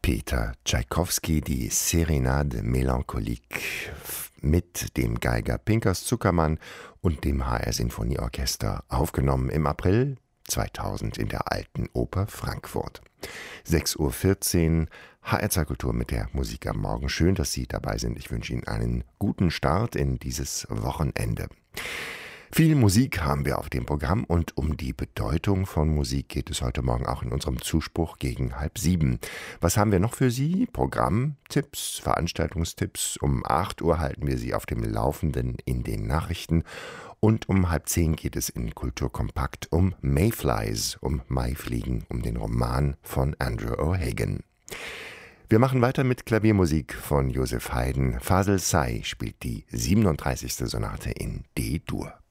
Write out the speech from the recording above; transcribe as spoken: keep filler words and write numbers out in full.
Peter Tschaikowski, die Serenade Melancholique mit dem Geiger Pinkas Zuckermann und dem H R Sinfonieorchester, aufgenommen im April zweitausend in der Alten Oper Frankfurt. sechs Uhr vierzehn, H R zwei Kultur mit der Musik am Morgen. Schön, dass Sie dabei sind. Ich wünsche Ihnen einen guten Start in dieses Wochenende. Viel Musik haben wir auf dem Programm und um die Bedeutung von Musik geht es heute Morgen auch in unserem Zuspruch gegen halb sieben. Was haben wir noch für Sie? Programmtipps, Veranstaltungstipps. Um acht Uhr halten wir Sie auf dem Laufenden in den Nachrichten und um halb zehn geht es in Kulturkompakt um Mayflies, um Maifliegen, um den Roman von Andrew O'Hagan. Wir machen weiter mit Klaviermusik von Joseph Haydn. Fasel Say spielt die siebenunddreißigste Sonate in D-Dur.